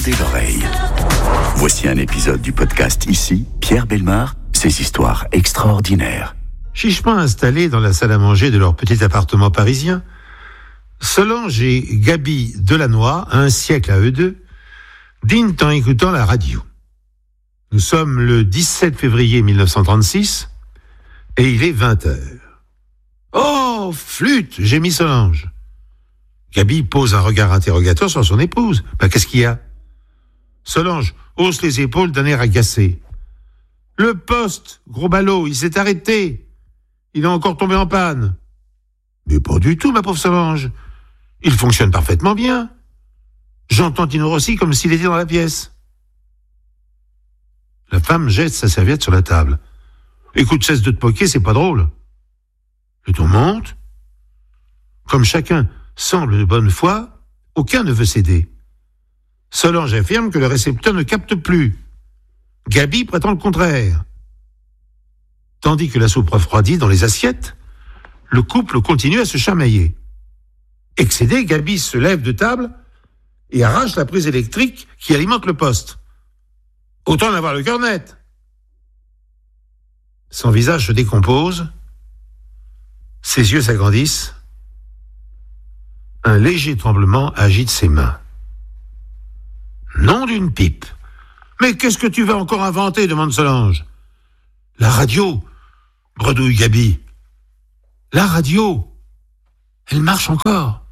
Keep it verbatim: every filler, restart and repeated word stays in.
tendez l'oreille. Voici un épisode du podcast Ici, Pierre Bellemare, ses histoires extraordinaires. Chichement installés dans la salle à manger de leur petit appartement parisien, Solange et Gaby Delannoy, un siècle à eux deux, dînent en écoutant la radio. Nous sommes le dix-sept février mille neuf cent trente-six et il est vingt heures. « Oh, flûte !» gémit Solange. Gaby pose un regard interrogateur sur son épouse. « Ben, qu'est-ce qu'il y a ?» Solange hausse les épaules d'un air agacé. « Le poste, gros ballot, il s'est arrêté. Il est encore tombé en panne. »« Mais pas du tout, ma pauvre Solange. Il fonctionne parfaitement bien. J'entends Tino Rossi comme s'il était dans la pièce. » La femme jette sa serviette sur la table. « Écoute, cesse de te moquer, c'est pas drôle. » Le ton monte. Comme chacun semble de bonne foi, aucun ne veut céder. Solange affirme que le récepteur ne capte plus. Gaby prétend le contraire. Tandis que la soupe refroidit dans les assiettes, le couple continue à se chamailler. Excédé, Gaby se lève de table et arrache la prise électrique qui alimente le poste. Autant en avoir le cœur net. Son visage se décompose, ses yeux s'agrandissent, un léger tremblement agite ses mains. Nom d'une pipe. Mais qu'est-ce que tu vas encore inventer, demande Solange. La radio, bredouille Gaby. La radio, elle marche encore.